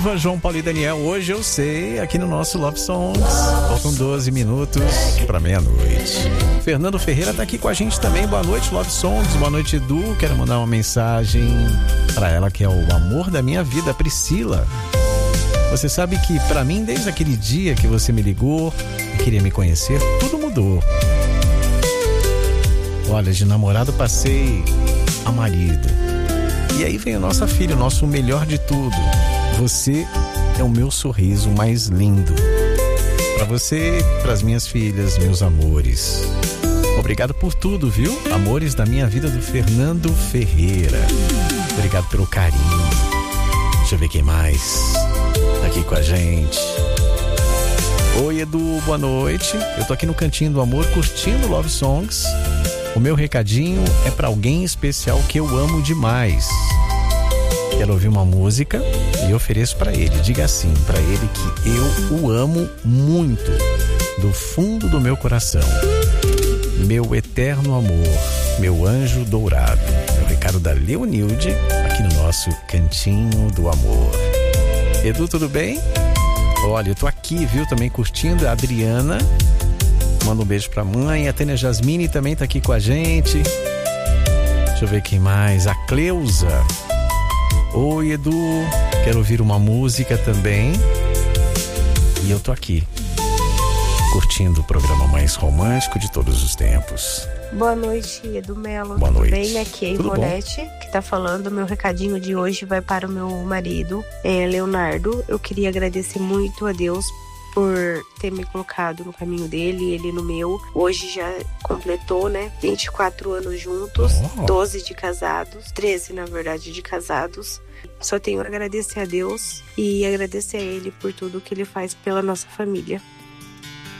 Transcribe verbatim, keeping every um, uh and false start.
João Paulo e Daniel, hoje eu sei, aqui no nosso Love Songs. Faltam doze minutos para meia-noite. Fernando Ferreira tá aqui com a gente também. Boa noite, Love Songs. Boa noite, Edu. Quero mandar uma mensagem para ela, que é o amor da minha vida, Priscila. Você sabe que para mim, desde aquele dia que você me ligou e queria me conhecer, tudo mudou. Olha, de namorado passei a marido. E aí vem a nossa filha, o nosso melhor de tudo. Você é o meu sorriso mais lindo. Para você, para as minhas filhas, meus amores. Obrigado por tudo, viu? Amores da minha vida, do Fernando Ferreira. Obrigado pelo carinho. Deixa eu ver quem mais tá aqui com a gente. Oi, Edu, boa noite. Eu tô aqui no Cantinho do Amor, curtindo Love Songs. O meu recadinho é para alguém especial que eu amo demais. Quero ouvir uma música e ofereço para ele. Diga assim para ele que eu o amo muito, do fundo do meu coração. Meu eterno amor, meu anjo dourado. É o recado da Leonilde aqui no nosso Cantinho do Amor. Edu, tudo bem? Olha, eu tô aqui, viu, também curtindo. A Adriana manda um beijo pra mãe. A Tânia Jasmine também tá aqui com a gente. Deixa eu ver quem mais. A Cleusa. Oi, Edu, quero ouvir uma música também. E eu tô aqui, curtindo o programa mais romântico de todos os tempos. Boa noite, Edu Melo. Boa noite. Tudo bem? Aqui é a Ivonete, que tá falando. Meu recadinho de hoje vai para o meu marido, é, Leonardo. Eu queria agradecer muito a Deus por ter me colocado no caminho dele, ele no meu. Hoje já completou, né, vinte e quatro anos juntos, oh. doze de casados, treze na verdade de casados. Só tenho a agradecer a Deus e agradecer a ele por tudo que ele faz pela nossa família.